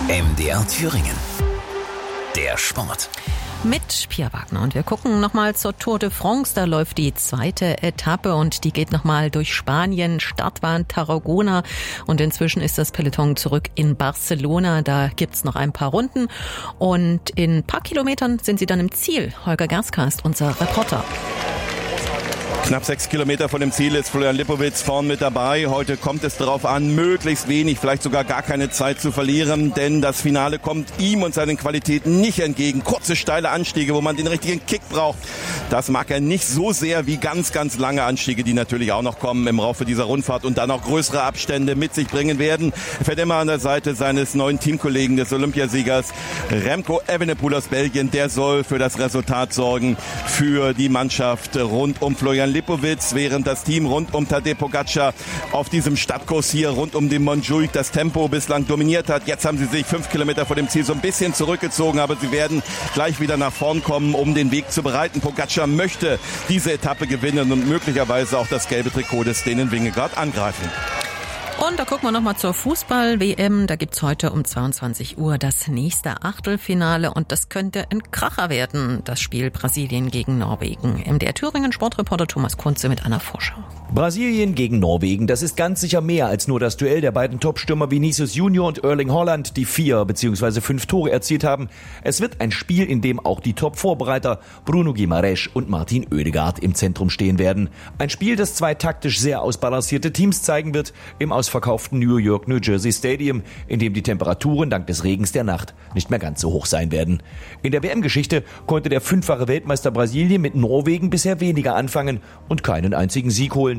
MDR Thüringen. Der Sport. Mit Pia Wagner. Und wir gucken nochmal zur Tour de France. Da läuft die zweite Etappe und die geht nochmal durch Spanien. Start war in Tarragona und inzwischen ist das Peloton zurück in Barcelona. Da gibt's noch ein paar Runden und in ein paar Kilometern sind sie dann im Ziel. Holger Gerska ist unser Reporter. Knapp 6 Kilometer von dem Ziel ist Florian Lipowitz vorn mit dabei. Heute kommt es darauf an, möglichst wenig, vielleicht sogar gar keine Zeit zu verlieren, denn das Finale kommt ihm und seinen Qualitäten nicht entgegen. Kurze, steile Anstiege, wo man den richtigen Kick braucht. Das mag er nicht so sehr wie ganz, ganz lange Anstiege, die natürlich auch noch kommen im Laufe dieser Rundfahrt und dann auch größere Abstände mit sich bringen werden. Er fährt immer an der Seite seines neuen Teamkollegen, des Olympiasiegers Remco Evenepoel aus Belgien. Der soll für das Resultat sorgen für die Mannschaft rund um Florian Lipowitz, während das Team rund um Tadej Pogačar auf diesem Stadtkurs hier rund um den Montjuïc das Tempo bislang dominiert hat. Jetzt haben sie sich 5 Kilometer vor dem Ziel so ein bisschen zurückgezogen, aber sie werden gleich wieder nach vorn kommen, um den Weg zu bereiten. Pogačar möchte diese Etappe gewinnen und möglicherweise auch das gelbe Trikot des Dänen Vingegaard angreifen. Und da gucken wir nochmal zur Fußball-WM. Da gibt's heute um 22 Uhr das nächste Achtelfinale und das könnte ein Kracher werden, das Spiel Brasilien gegen Norwegen. MDR Thüringen Sportreporter Thomas Kunze mit einer Vorschau. Brasilien gegen Norwegen, das ist ganz sicher mehr als nur das Duell der beiden Topstürmer Vinicius Junior und Erling Haaland, die 4 bzw. 5 Tore erzielt haben. Es wird ein Spiel, in dem auch die Top-Vorbereiter Bruno Guimaraes und Martin Oedegaard im Zentrum stehen werden. Ein Spiel, das 2 taktisch sehr ausbalancierte Teams zeigen wird, im ausverkauften New York, New Jersey Stadium, in dem die Temperaturen dank des Regens der Nacht nicht mehr ganz so hoch sein werden. In der WM-Geschichte konnte der 5-fache Weltmeister Brasilien mit Norwegen bisher weniger anfangen und keinen einzigen Sieg holen.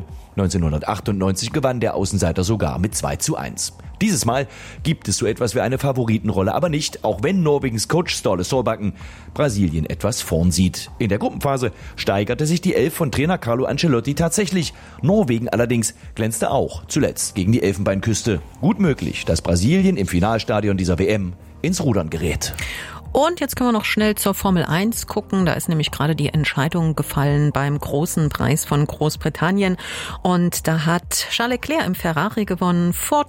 1998 gewann der Außenseiter sogar mit 2:1. Dieses Mal gibt es so etwas wie eine Favoritenrolle, aber nicht, auch wenn Norwegens Coach Ståle Solbakken Brasilien etwas vorn sieht. In der Gruppenphase steigerte sich die Elf von Trainer Carlo Ancelotti tatsächlich. Norwegen allerdings glänzte auch zuletzt gegen die Elfenbeinküste. Gut möglich, dass Brasilien im Finalstadion dieser WM ins Rudern gerät. Und jetzt können wir noch schnell zur Formel 1 gucken. Da ist nämlich gerade die Entscheidung gefallen beim großen Preis von Großbritannien. Und da hat Charles Leclerc im Ferrari gewonnen vor